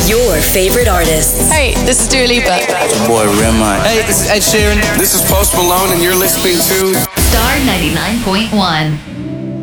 Your favorite artists. Hey, this is Dua Lipa. Boy, Rema. Hey, this is Ed Sheeran. This is Post Malone, and you're listening to Star 99.1.